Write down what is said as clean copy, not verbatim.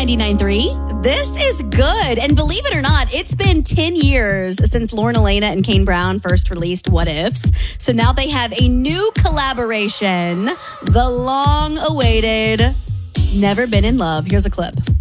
99.3. This is good. And believe it or not, it's been 10 years since Lauren Elena and Kane Brown first released What Ifs. So now they have a new collaboration, the long-awaited Never Been in Love. Here's a clip.